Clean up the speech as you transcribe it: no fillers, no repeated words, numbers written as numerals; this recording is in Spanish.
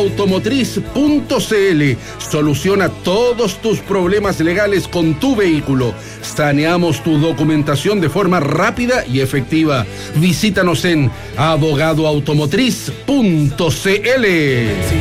Automotriz.cl soluciona todos tus problemas legales con tu vehículo. Saneamos tu documentación de forma rápida y efectiva. Visítanos en abogadoautomotriz.cl.